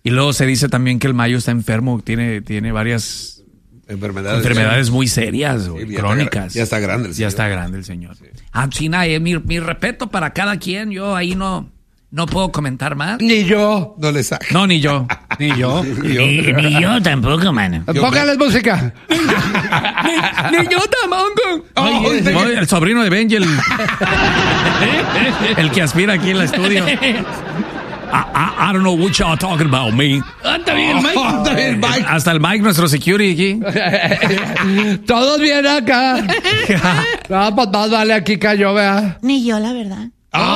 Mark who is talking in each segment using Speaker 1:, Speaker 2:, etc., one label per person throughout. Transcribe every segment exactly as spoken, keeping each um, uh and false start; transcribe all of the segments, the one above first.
Speaker 1: Y luego se dice también que el Mayo está enfermo, tiene, tiene varias
Speaker 2: enfermedades,
Speaker 1: enfermedades muy serias, güey,
Speaker 2: sí,
Speaker 1: crónicas.
Speaker 2: Ya está grande el señor.
Speaker 1: Ya está grande el señor. Sí. Ah, sí, nada, eh, mi, mi respeto para cada quien, yo ahí no... No puedo comentar más.
Speaker 2: Ni yo. No le saco.
Speaker 1: No, ni yo. Ni yo.
Speaker 3: Ni yo, ni, ni yo tampoco, mano.
Speaker 2: Póngales música.
Speaker 1: ni, ni yo tampoco. Oh, Oye, el, el sobrino de Benji, el, el que aspira aquí en el estudio. I, I, I don't know what y'all talking about, me.
Speaker 3: Anda bien, Mike.
Speaker 2: Oh, anda bien, Mike.
Speaker 1: Hasta el Mike, nuestro security aquí.
Speaker 2: Todos bien acá. No, pues más vale aquí cayó, vea.
Speaker 4: Ni yo, la verdad.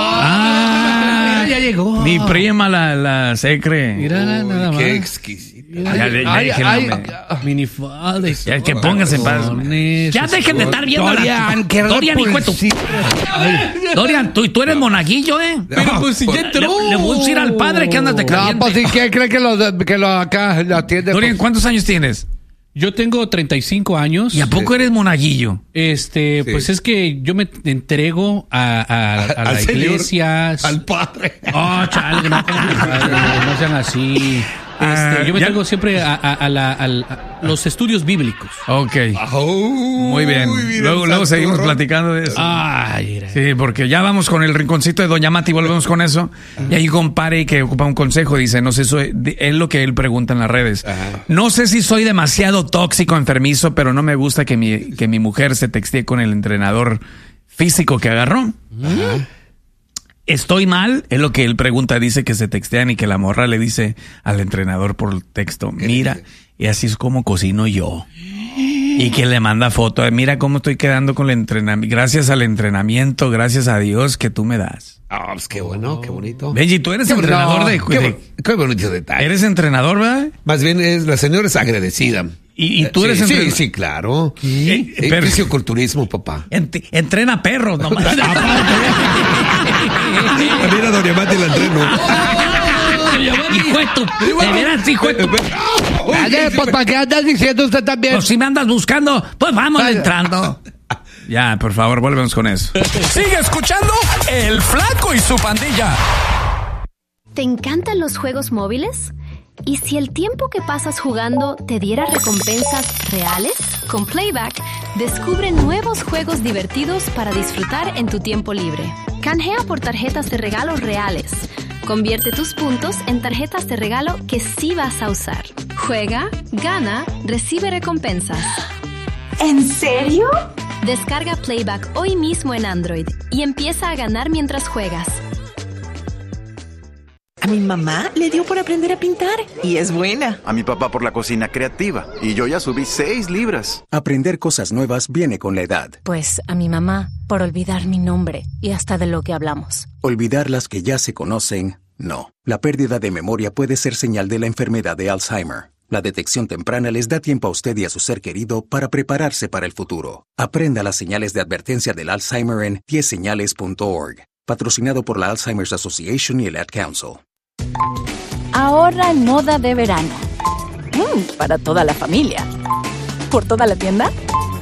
Speaker 1: Ah,
Speaker 3: ya llegó.
Speaker 1: Mi prima la, la secre.
Speaker 3: Mira,
Speaker 2: Uy,
Speaker 3: nada más.
Speaker 2: qué exquisita.
Speaker 1: Ya, ya, ya
Speaker 2: Ay,
Speaker 1: dejen,
Speaker 2: ay,
Speaker 1: hombre.
Speaker 3: Minifalda.
Speaker 1: Ya que pónganse en paz.
Speaker 3: Ya
Speaker 1: dejen de estar viendo
Speaker 2: Dorian,
Speaker 1: la...
Speaker 2: qué
Speaker 1: Dorian, hijo de tu... Dorian, tú, tú eres monaguillo, ¿eh?
Speaker 3: Pero pues si ya entró.
Speaker 1: Le, le voy a decir al padre que andas de caliente.
Speaker 2: No, pues si ¿quién cree que lo, que lo acá lo atiende?
Speaker 1: Dorian, ¿cuántos años tienes?
Speaker 3: Yo tengo treinta y cinco años.
Speaker 1: ¿Y a poco eres monaguillo?
Speaker 3: Este,
Speaker 2: Sí.
Speaker 3: pues es que yo me entrego a, a, a la
Speaker 2: Al señor,
Speaker 3: iglesia.
Speaker 2: al padre.
Speaker 3: Oh, chale, no, no sean así. Este,
Speaker 1: Ah,
Speaker 3: yo me
Speaker 1: ya-
Speaker 3: entrego siempre a, a, a, la, a, la- a los estudios bíblicos.
Speaker 1: Ok.
Speaker 2: Oh,
Speaker 1: Muy bien.
Speaker 2: mira,
Speaker 1: Luego, luego
Speaker 2: santurrón.
Speaker 1: seguimos platicando de eso.
Speaker 3: Ay, mira.
Speaker 1: Sí, porque ya vamos con el rinconcito de Doña Mati, volvemos con eso. Y hay un compadre que ocupa un consejo, dice, no sé, soy, es lo que él pregunta en las redes.
Speaker 2: Ajá.
Speaker 1: No sé si soy demasiado tóxico, enfermizo, pero no me gusta que mi, que mi mujer se textee con el entrenador físico que agarró.
Speaker 2: Ajá.
Speaker 1: Estoy mal, es lo que él pregunta, dice que se textean y que la morra le dice al entrenador por texto, mira, y así es como cocino yo. Y que le manda foto, de, mira cómo estoy quedando con el entrenamiento, gracias al entrenamiento, gracias a Dios que tú me das.
Speaker 2: Ah, pues qué bueno, qué bonito.
Speaker 1: Benji, tú eres
Speaker 2: Qué
Speaker 1: entrenador
Speaker 2: no,
Speaker 1: de,
Speaker 2: qué,
Speaker 1: de-
Speaker 2: bo- qué bonito detalle.
Speaker 1: Eres entrenador, ¿verdad?
Speaker 2: Más bien es la señora es agradecida.
Speaker 1: Y, y tú
Speaker 2: Sí,
Speaker 1: eres
Speaker 2: sí,
Speaker 1: entrenador.
Speaker 2: sí, claro.
Speaker 1: Eh,
Speaker 2: Eh,
Speaker 1: pero-
Speaker 2: Fisioculturismo, papá.
Speaker 1: Ent- entrena perros nomás.
Speaker 2: También a Doña Mati la entreno.
Speaker 1: Hijo de tu... De veras, hijo de tu...
Speaker 2: Oye, pues ¿para qué andas diciendo usted también?
Speaker 1: Pues si me andas buscando, pues vamos
Speaker 2: Ay.
Speaker 1: entrando. Ya, por favor, volvemos con eso.
Speaker 5: Sigue escuchando El Flaco y su pandilla.
Speaker 6: ¿Te encantan los juegos móviles? ¿Y si el tiempo que pasas jugando te diera recompensas reales? Con Playback, descubre nuevos juegos divertidos para disfrutar en tu tiempo libre. Canjea por tarjetas de regalo reales. Convierte tus puntos en tarjetas de regalo que sí vas a usar. Juega, gana, recibe recompensas.
Speaker 4: ¿En serio?
Speaker 6: Descarga Playback hoy mismo en Android y empieza a ganar mientras juegas.
Speaker 4: A mi mamá le dio por aprender a pintar y es buena.
Speaker 7: A mi papá por la cocina creativa. Y yo ya subí seis libras.
Speaker 8: Aprender cosas nuevas viene con la edad.
Speaker 9: Pues a mi mamá por olvidar mi nombre y hasta de lo que hablamos.
Speaker 8: Olvidar las que ya se conocen, no. La pérdida de memoria puede ser señal de la enfermedad de Alzheimer. La detección temprana les da tiempo a usted y a su ser querido para prepararse para el futuro. Aprenda las señales de advertencia del Alzheimer en diez señales punto org. Patrocinado por la Alzheimer's Association y el Ad Council.
Speaker 9: Ahorra en moda de verano. Mm, para toda la familia. ¿Por toda la tienda?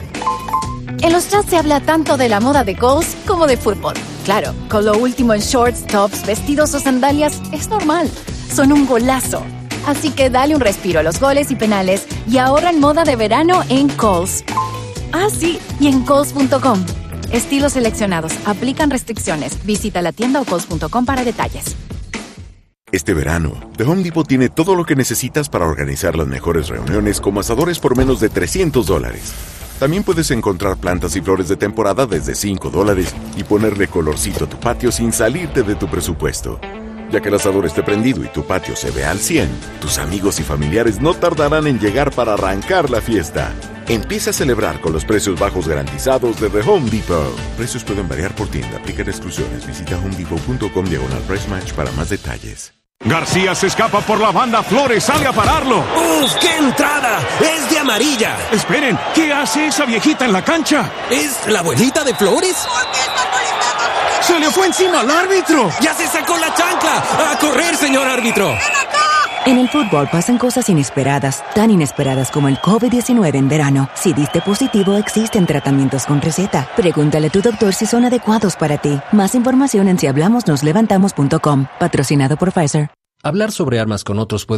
Speaker 9: En los chats se habla tanto de la moda de Kohl's como de fútbol. Claro, con lo último en shorts, tops, vestidos o sandalias es normal. Son un golazo. Así que dale un respiro a los goles y penales y ahorra en moda de verano en Kohl's. Ah, sí, y en Kohl's punto com. Estilos seleccionados. Aplican restricciones. Visita la tienda o Kohl's punto com para detalles.
Speaker 10: Este verano, The Home Depot tiene todo lo que necesitas para organizar las mejores reuniones como asadores por menos de trescientos dólares. También puedes encontrar plantas y flores de temporada desde cinco dólares y ponerle colorcito a tu patio sin salirte de tu presupuesto. Ya que el asador esté prendido y tu patio se ve al cien, tus amigos y familiares no tardarán en llegar para arrancar la fiesta. Empieza a celebrar con los precios bajos garantizados de The Home Depot. Precios pueden variar por tienda, aplican exclusiones. Visita homedepot punto com diagonal price match para más detalles.
Speaker 11: García se escapa por la banda, Flores sale a pararlo.
Speaker 12: ¡Uf, qué entrada! ¡Es de amarilla!
Speaker 11: Esperen, ¿qué hace esa viejita en la cancha?
Speaker 12: ¿Es la abuelita de Flores?
Speaker 11: ¡Se le fue encima al árbitro!
Speaker 12: ¡Ya se sacó la chancla! ¡A correr, señor árbitro!
Speaker 13: En el fútbol pasan cosas inesperadas, tan inesperadas como el covid diecinueve en verano. Si diste positivo, existen tratamientos con receta. Pregúntale a tu doctor si son adecuados para ti. Más información en si hablamos nos levantamos punto com. Patrocinado por Pfizer.
Speaker 14: Hablar sobre armas con otros puede